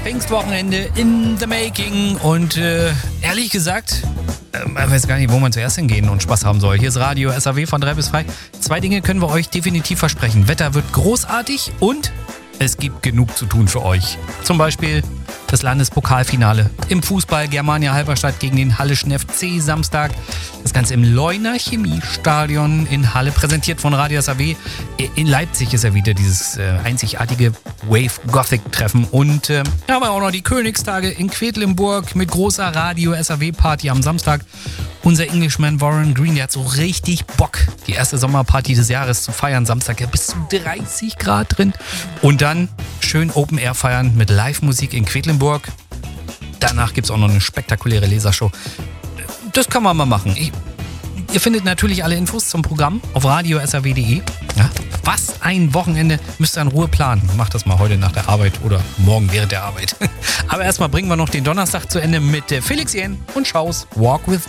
Pfingstwochenende in the making und ehrlich gesagt, ich weiß gar nicht, wo man zuerst hingehen und Spaß haben soll. Hier ist Radio SAW von 3 bis 3. 2 Dinge können wir euch definitiv versprechen. Wetter wird großartig und es gibt genug zu tun für euch. Zum Beispiel das Landespokalfinale im Fußball Germania Halberstadt gegen den Halleschen FC Samstag. Das Ganze im Leuner Chemiestadion in Halle, präsentiert von Radio SAW. In Leipzig ist ja wieder dieses einzigartige Wave Gothic Treffen. Und haben wir auch noch die Königstage in Quedlinburg mit großer Radio SAW Party am Samstag. Unser Englishman Warren Green, der hat so richtig Bock, die erste Sommerparty des Jahres zu feiern. Samstag ja bis zu 30 Grad drin. Und dann schön Open Air feiern mit Live-Musik in Quedlinburg. Danach gibt es auch noch eine spektakuläre Lasershow. Das kann man mal machen. Ihr findet natürlich alle Infos zum Programm auf radiosaw.de. Ja, was ein Wochenende, müsst ihr in Ruhe planen. Macht das mal heute nach der Arbeit oder morgen während der Arbeit. Aber erstmal bringen wir noch den Donnerstag zu Ende mit Felix Jähn und Schaus Walk With Me.